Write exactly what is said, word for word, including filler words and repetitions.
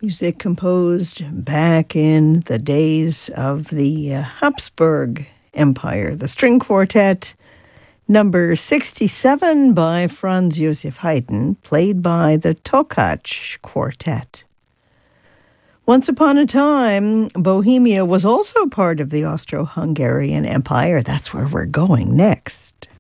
Music composed back in the days of the uh, Habsburg Empire. The string quartet, number sixty-seven by Franz Josef Haydn, played by the Tokach Quartet. Once upon a time, Bohemia was also part of the Austro-Hungarian Empire. That's where we're going next.